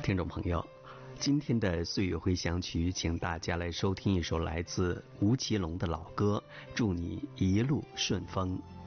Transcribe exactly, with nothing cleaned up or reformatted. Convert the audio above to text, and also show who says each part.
Speaker 1: 听众朋友，今天的岁月回响曲，请大家来收听一首来自吴奇隆的老歌《祝你一路顺风》。